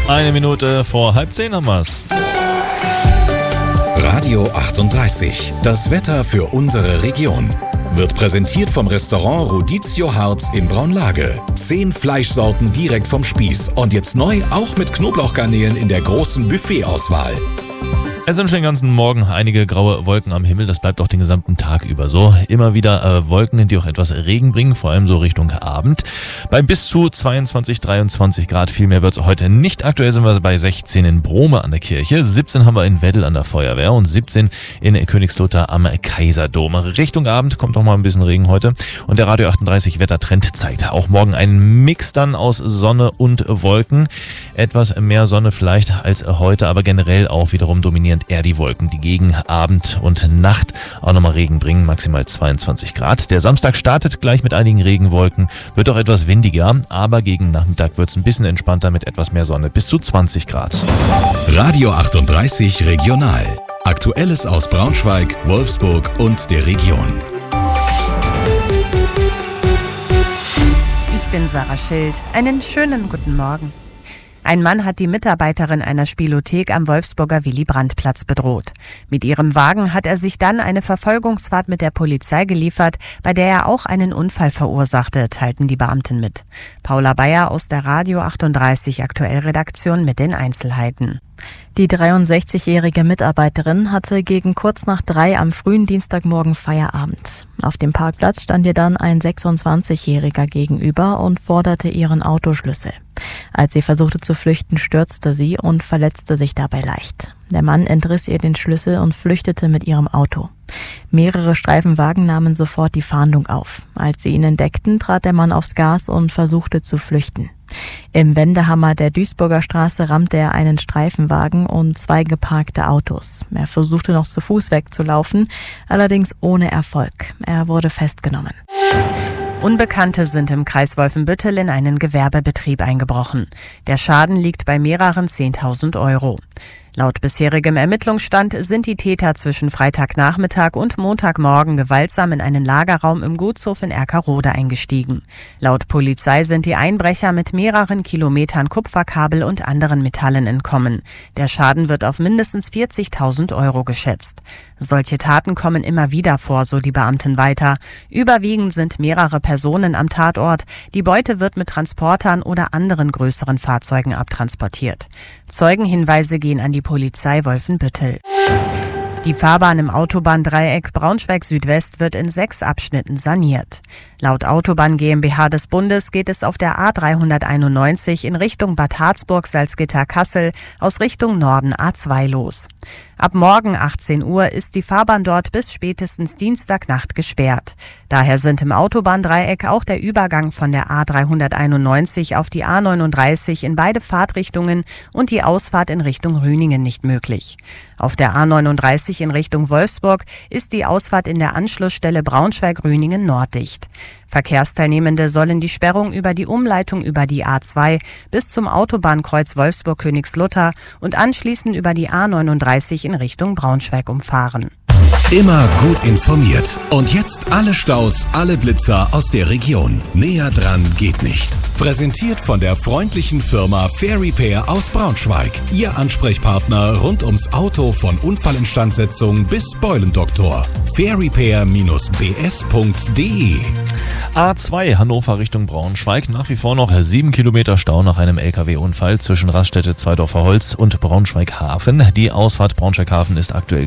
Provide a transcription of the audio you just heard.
Eine Minute vor 9:30 haben wir's. Radio 38, das Wetter für unsere Region. Wird präsentiert vom Restaurant Rodizio Harz in Braunlage. 10 Fleischsorten direkt vom Spieß. Und jetzt neu auch mit Knoblauchgarnelen in der großen Buffetauswahl. Es sind schon den ganzen Morgen einige graue Wolken am Himmel. Das bleibt auch den gesamten Tag über so. Immer wieder Wolken, die auch etwas Regen bringen, vor allem so Richtung Abend. Bei bis zu 22, 23 Grad. Viel mehr wird es heute nicht. Aktuell sind wir bei 16 in Brome an der Kirche, 17 haben wir in Weddel an der Feuerwehr und 17 in Königslutter am Kaiserdom. Richtung Abend kommt noch mal ein bisschen Regen heute. Und der Radio 38 Wettertrend zeigt auch morgen einen Mix dann aus Sonne und Wolken. Etwas mehr Sonne vielleicht als heute, aber generell auch wiederum dominieren eher die Wolken, die gegen Abend und Nacht auch nochmal Regen bringen, maximal 22 Grad. Der Samstag startet gleich mit einigen Regenwolken, wird auch etwas windiger, aber gegen Nachmittag wird es ein bisschen entspannter mit etwas mehr Sonne, bis zu 20 Grad. Radio 38 Regional. Aktuelles aus Braunschweig, Wolfsburg und der Region. Ich bin Sarah Schild. Einen schönen guten Morgen. Ein Mann hat die Mitarbeiterin einer Spielothek am Wolfsburger Willy-Brandt-Platz bedroht. Mit ihrem Wagen hat er sich dann eine Verfolgungsfahrt mit der Polizei geliefert, bei der er auch einen Unfall verursachte, teilten die Beamten mit. Paula Bayer aus der Radio 38 Aktuell-Redaktion mit den Einzelheiten. Die 63-jährige Mitarbeiterin hatte gegen kurz nach 3 am frühen Dienstagmorgen Feierabend. Auf dem Parkplatz stand ihr dann ein 26-Jähriger gegenüber und forderte ihren Autoschlüssel. Als sie versuchte zu flüchten, stürzte sie und verletzte sich dabei leicht. Der Mann entriss ihr den Schlüssel und flüchtete mit ihrem Auto. Mehrere Streifenwagen nahmen sofort die Fahndung auf. Als sie ihn entdeckten, trat der Mann aufs Gas und versuchte zu flüchten. Im Wendehammer der Duisburger Straße rammte er einen Streifenwagen und 2 geparkte Autos. Er versuchte noch zu Fuß wegzulaufen, allerdings ohne Erfolg. Er wurde festgenommen. Unbekannte sind im Kreis Wolfenbüttel in einen Gewerbebetrieb eingebrochen. Der Schaden liegt bei mehreren 10.000 €. Laut bisherigem Ermittlungsstand sind die Täter zwischen Freitagnachmittag und Montagmorgen gewaltsam in einen Lagerraum im Gutshof in Erkerode eingestiegen. Laut Polizei sind die Einbrecher mit mehreren Kilometern Kupferkabel und anderen Metallen entkommen. Der Schaden wird auf mindestens 40.000 € geschätzt. Solche Taten kommen immer wieder vor, so die Beamten weiter. Überwiegend sind mehrere Personen am Tatort. Die Beute wird mit Transportern oder anderen größeren Fahrzeugen abtransportiert. Zeugenhinweise gehen an die Polizei Wolfenbüttel. Die Fahrbahn im Autobahndreieck Braunschweig-Südwest wird in 6 Abschnitten saniert. Laut Autobahn GmbH des Bundes geht es auf der A391 in Richtung Bad Harzburg-Salzgitter-Kassel aus Richtung Norden A2 los. Ab morgen 18 Uhr ist die Fahrbahn dort bis spätestens Dienstagnacht gesperrt. Daher sind im Autobahndreieck auch der Übergang von der A391 auf die A39 in beide Fahrtrichtungen und die Ausfahrt in Richtung Rüningen nicht möglich. Auf der A39 in Richtung Wolfsburg ist die Ausfahrt in der Anschlussstelle Braunschweig-Rüningen norddicht. Verkehrsteilnehmende sollen die Sperrung über die Umleitung über die A2 bis zum Autobahnkreuz Wolfsburg-Königslutter und anschließend über die A39 in Richtung Braunschweig umfahren. Immer gut informiert. Und jetzt alle Staus, alle Blitzer aus der Region. Näher dran geht nicht. Präsentiert von der freundlichen Firma Fair Repair aus Braunschweig. Ihr Ansprechpartner rund ums Auto von Unfallinstandsetzung bis Beulendoktor. fairrepair-bs.de. A2 Hannover Richtung Braunschweig. Nach wie vor noch 7 Kilometer Stau nach einem LKW-Unfall zwischen Raststätte Zweidorfer Holz und Braunschweig-Hafen. Die Ausfahrt Braunschweig-Hafen ist aktuell